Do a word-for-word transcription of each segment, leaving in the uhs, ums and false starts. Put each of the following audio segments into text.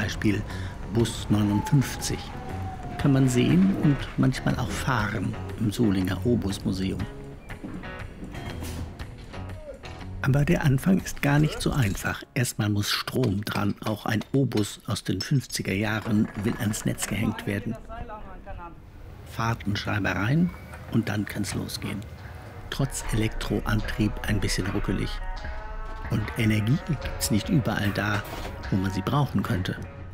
Beispiel Bus neunundfünfzig. Kann man sehen und manchmal auch fahren im Solinger Obusmuseum. Aber der Anfang ist gar nicht so einfach. Erstmal muss Strom dran. Auch ein Obus aus den fünfziger Jahren will ans Netz gehängt werden. Fahrtenschreibereien und dann kann's losgehen. Trotz Elektroantrieb ein bisschen ruckelig. Und Energie gibt's nicht überall da, wo man sie brauchen könnte.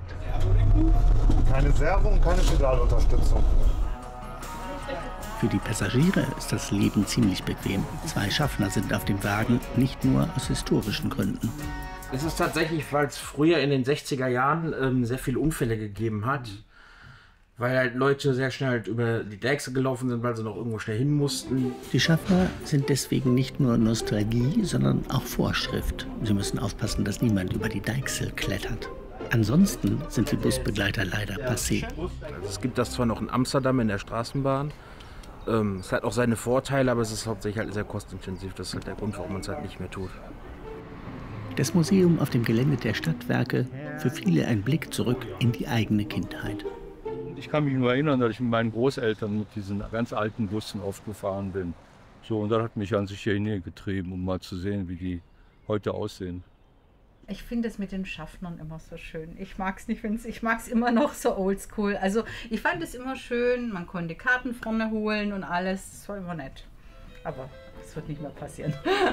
Keine Servo und keine Pedalunterstützung. Für die Passagiere ist das Leben ziemlich bequem. Zwei Schaffner sind auf dem Wagen, nicht nur aus historischen Gründen. Es ist tatsächlich, weil es früher in den sechziger Jahren ähm, sehr viele Unfälle gegeben hat. Weil halt Leute sehr schnell halt über die Deichsel gelaufen sind, weil sie noch irgendwo schnell hin mussten. Die Schaffner sind deswegen nicht nur Nostalgie, sondern auch Vorschrift. Sie müssen aufpassen, dass niemand über die Deichsel klettert. Ansonsten sind die Busbegleiter leider passé. Also es gibt das zwar noch in Amsterdam in der Straßenbahn. Ähm, es hat auch seine Vorteile, aber es ist hauptsächlich halt sehr kostintensiv. Das ist halt der Grund, warum man es halt nicht mehr tut. Das Museum auf dem Gelände der Stadtwerke, für viele ein Blick zurück in die eigene Kindheit. Ich kann mich nur erinnern, dass ich mit meinen Großeltern mit diesen ganz alten Bussen aufgefahren bin. So, und das hat mich an sich hier hingetrieben, um mal zu sehen, wie die heute aussehen. Ich finde es mit den Schaffnern immer so schön. Ich mag es nicht, wenn's, ich mag es immer noch so oldschool. Also ich fand es immer schön, man konnte Karten vorne holen und alles. Das war immer nett. Aber das wird nicht mehr passieren.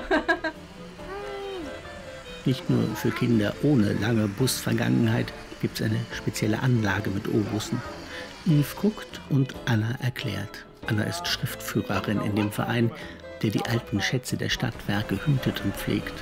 Nicht nur für Kinder ohne lange Busvergangenheit gibt es eine spezielle Anlage mit O-Bussen. Yves guckt und Anna erklärt. Anna ist Schriftführerin in dem Verein, der die alten Schätze der Stadtwerke hütet und pflegt.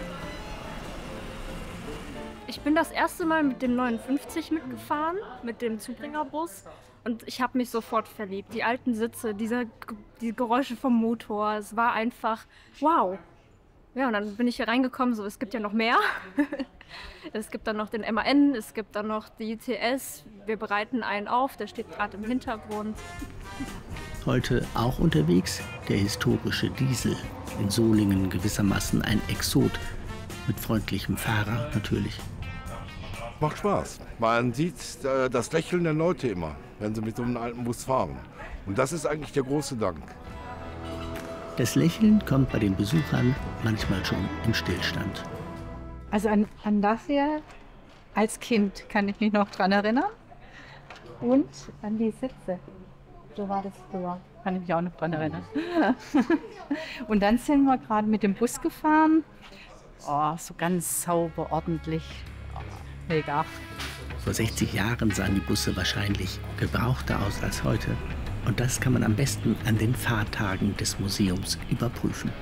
Ich bin das erste Mal mit dem neunundfünfzig mitgefahren, mit dem Zubringerbus. Und ich habe mich sofort verliebt. Die alten Sitze, diese, die Geräusche vom Motor, es war einfach wow. Ja, und dann bin ich hier reingekommen, so, es gibt ja noch mehr. Es gibt dann noch den M A N, es gibt dann noch die I T S. Wir bereiten einen auf, der steht gerade im Hintergrund. Heute auch unterwegs der historische Diesel. In Solingen gewissermaßen ein Exot. Mit freundlichem Fahrer natürlich. Macht Spaß. Man sieht äh, das Lächeln der Leute immer, wenn sie mit so einem alten Bus fahren. Und das ist eigentlich der große Dank. Das Lächeln kommt bei den Besuchern manchmal schon im Stillstand. Also an, an das hier als Kind kann ich mich noch dran erinnern. Und an die Sitze. So war das früher. Kann ich mich auch noch dran erinnern. Und dann sind wir gerade mit dem Bus gefahren. Oh, so ganz sauber, ordentlich. Oh, mega. Vor sechzig Jahren sahen die Busse wahrscheinlich gebrauchter aus als heute. Und das kann man am besten an den Fahrtagen des Museums überprüfen.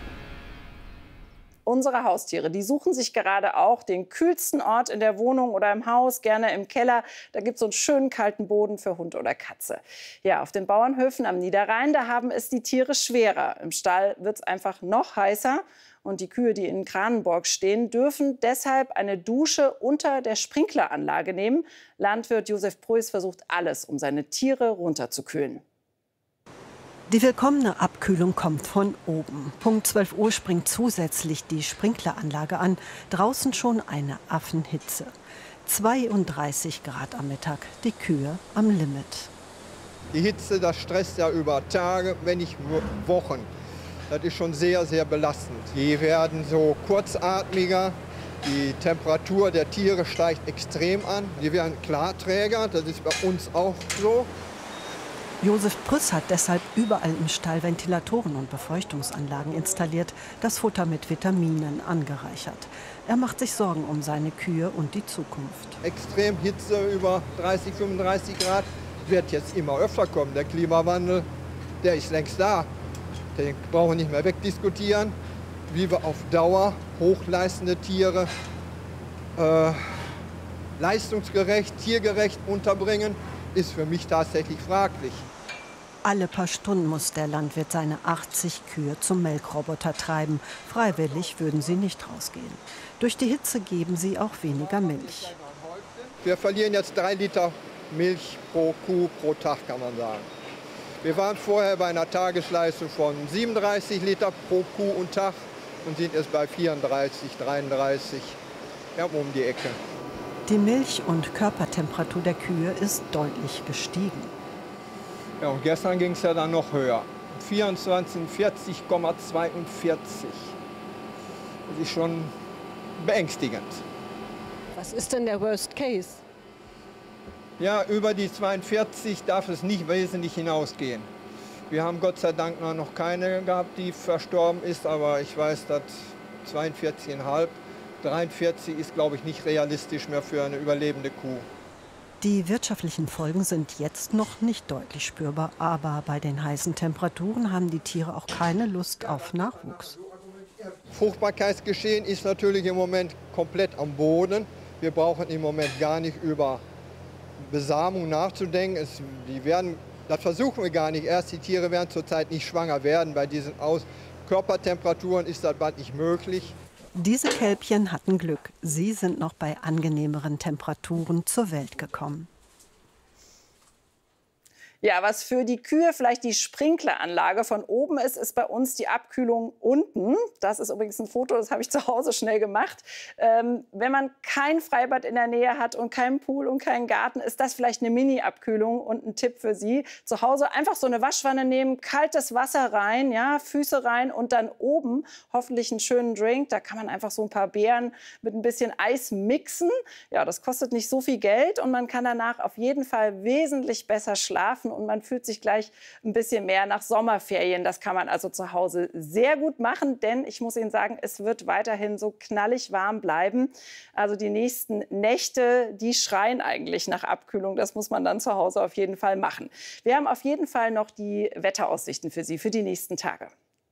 Unsere Haustiere, die suchen sich gerade auch den kühlsten Ort in der Wohnung oder im Haus, gerne im Keller. Da gibt es so einen schönen kalten Boden für Hund oder Katze. Ja, auf den Bauernhöfen am Niederrhein, da haben es die Tiere schwerer. Im Stall wird es einfach noch heißer. Und die Kühe, die in Kranenburg stehen, dürfen deshalb eine Dusche unter der Sprinkleranlage nehmen. Landwirt Josef Preuß versucht alles, um seine Tiere runterzukühlen. Die willkommene Abkühlung kommt von oben. Punkt zwölf Uhr springt zusätzlich die Sprinkleranlage an. Draußen schon eine Affenhitze. zweiunddreißig Grad am Mittag, die Kühe am Limit. Die Hitze, das stresst ja über Tage, wenn nicht Wochen. Das ist schon sehr, sehr belastend. Die werden so kurzatmiger. Die Temperatur der Tiere steigt extrem an. Die werden Klarträger, das ist bei uns auch so. Josef Preuß hat deshalb überall im Stall Ventilatoren und Befeuchtungsanlagen installiert, das Futter mit Vitaminen angereichert. Er macht sich Sorgen um seine Kühe und die Zukunft. Extrem Hitze über dreißig, fünfunddreißig Grad wird jetzt immer öfter kommen. Der Klimawandel, der ist längst da. Den brauchen wir nicht mehr wegdiskutieren. Wie wir auf Dauer hochleistende Tiere äh, leistungsgerecht, tiergerecht unterbringen, ist für mich tatsächlich fraglich. Alle paar Stunden muss der Landwirt seine achtzig Kühe zum Melkroboter treiben. Freiwillig würden sie nicht rausgehen. Durch die Hitze geben sie auch weniger Milch. Wir verlieren jetzt drei Liter Milch pro Kuh pro Tag, kann man sagen. Wir waren vorher bei einer Tagesleistung von siebenunddreißig Liter pro Kuh und Tag und sind jetzt bei vierunddreißig, dreiunddreißig, ja, um die Ecke. Die Milch- und Körpertemperatur der Kühe ist deutlich gestiegen. Ja, und gestern ging es ja dann noch höher. vierundzwanzig, vierzig Komma zweiundvierzig. Das ist schon beängstigend. Was ist denn der Worst Case? Ja, über die zweiundvierzig darf es nicht wesentlich hinausgehen. Wir haben Gott sei Dank noch keine gehabt, die verstorben ist, aber ich weiß, dass zweiundvierzig Komma fünf, dreiundvierzig ist, glaube ich, nicht realistisch mehr für eine überlebende Kuh. Die wirtschaftlichen Folgen sind jetzt noch nicht deutlich spürbar, aber bei den heißen Temperaturen haben die Tiere auch keine Lust auf Nachwuchs. Fruchtbarkeitsgeschehen ist natürlich im Moment komplett am Boden. Wir brauchen im Moment gar nicht über Besamung nachzudenken. Es, die werden, das versuchen wir gar nicht. Erst die Tiere werden zurzeit nicht schwanger werden. Bei diesen Aus Körpertemperaturen ist das bald nicht möglich. Diese Kälbchen hatten Glück. Sie sind noch bei angenehmeren Temperaturen zur Welt gekommen. Ja, was für die Kühe vielleicht die Sprinkleranlage von oben ist, ist bei uns die Abkühlung unten. Das ist übrigens ein Foto, das habe ich zu Hause schnell gemacht. Ähm, wenn man kein Freibad in der Nähe hat und keinen Pool und keinen Garten, ist das vielleicht eine Mini-Abkühlung und ein Tipp für Sie. Zu Hause einfach so eine Waschwanne nehmen, kaltes Wasser rein, ja, Füße rein und dann oben hoffentlich einen schönen Drink. Da kann man einfach so ein paar Beeren mit ein bisschen Eis mixen. Ja, das kostet nicht so viel Geld und man kann danach auf jeden Fall wesentlich besser schlafen. Und man fühlt sich gleich ein bisschen mehr nach Sommerferien. Das kann man also zu Hause sehr gut machen, denn ich muss Ihnen sagen, es wird weiterhin so knallig warm bleiben. Also die nächsten Nächte, die schreien eigentlich nach Abkühlung. Das muss man dann zu Hause auf jeden Fall machen. Wir haben auf jeden Fall noch die Wetteraussichten für Sie für die nächsten Tage.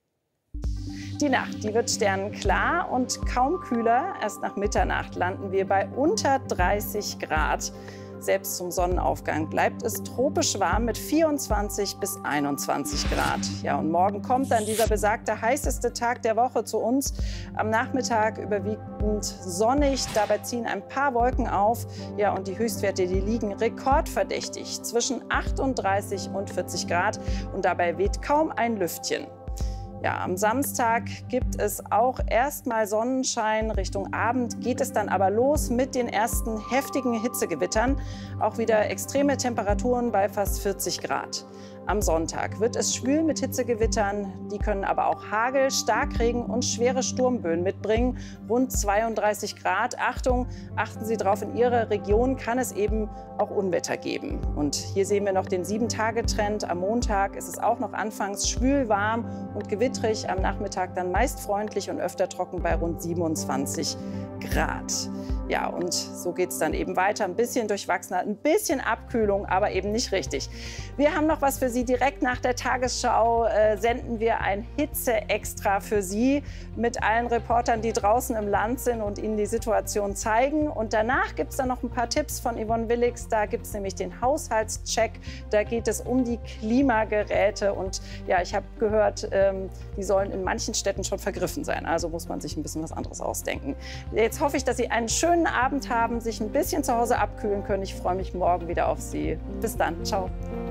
Die Nacht, die wird sternenklar und kaum kühler. Erst nach Mitternacht landen wir bei unter dreißig Grad. Selbst zum Sonnenaufgang bleibt es tropisch warm mit vierundzwanzig bis einundzwanzig Grad. Ja, und morgen kommt dann dieser besagte heißeste Tag der Woche zu uns. Am Nachmittag überwiegend sonnig, dabei ziehen ein paar Wolken auf. Ja, und die Höchstwerte, die liegen rekordverdächtig zwischen achtunddreißig und vierzig Grad. Und dabei weht kaum ein Lüftchen. Ja, am Samstag gibt es auch erstmal Sonnenschein. Richtung Abend geht es dann aber los mit den ersten heftigen Hitzegewittern. Auch wieder extreme Temperaturen bei fast vierzig Grad. Am Sonntag wird es schwül mit Hitzegewittern. Die können aber auch Hagel, Starkregen und schwere Sturmböen mitbringen. Rund zweiunddreißig Grad. Achtung, achten Sie drauf, in Ihrer Region kann es eben auch Unwetter geben. Und hier sehen wir noch den sieben-Tage-Trend. Am Montag ist es auch noch anfangs schwül, warm und gewittrig. Am Nachmittag dann meist freundlich und öfter trocken bei rund siebenundzwanzig Grad. Ja, und so geht es dann eben weiter. Ein bisschen durchwachsener, ein bisschen Abkühlung, aber eben nicht richtig. Wir haben noch was für Sie. Direkt nach der Tagesschau äh, senden wir ein Hitze-Extra für Sie mit allen Reportern, die draußen im Land sind und Ihnen die Situation zeigen. Und danach gibt es dann noch ein paar Tipps von Yvonne Willix. Da gibt es nämlich den Haushaltscheck. Da geht es um die Klimageräte. Und ja, ich habe gehört, ähm, die sollen in manchen Städten schon vergriffen sein. Also muss man sich ein bisschen was anderes ausdenken. Jetzt hoffe ich, dass Sie einen schönen Abend haben, sich ein bisschen zu Hause abkühlen können. Ich freue mich morgen wieder auf Sie. Bis dann. Ciao.